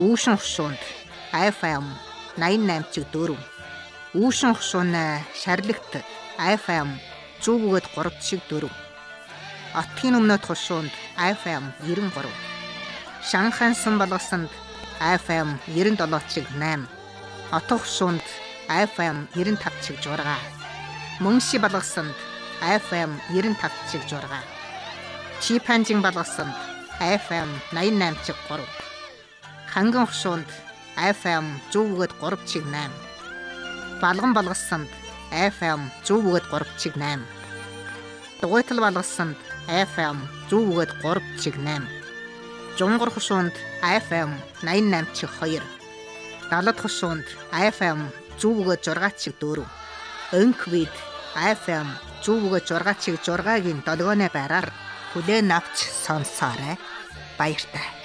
Үүшин хушуунд FM 88.4. Үүшин хушуун шарлагт FM 100.3.4. Отгийн өмнөд хушуунд FM 93. Шанхайсан болгосонд FM 97.8. Отго хушуунд FM 95.6. Мөнши болгосонд FM 95.6. Чипанжин болгосонд FM 88.3. Ханган хушуунд FM 100.3.8. Балган болгосонд FM 100.3.8. Дугуйтал болгосонд FM 100.3.8. Жунгар хушуунд FM 88.2. Далад хушуунд FM 100.6.4. Өнквид FM 100.6.6-гийн долгионы байраар хүлээн авч сонсоорой. Баяртай.